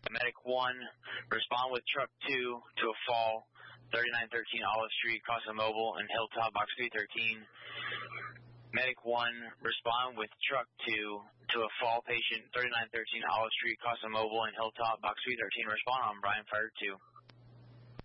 Medic 1, respond with truck 2 to a fall, 3913 Olive Street, Casa Mobile, and Hilltop, box 313. Medic 1, respond with truck 2 to a fall patient, 3913 Olive Street, Casa Mobile, and Hilltop, box 313. Respond on Brian Fire 2.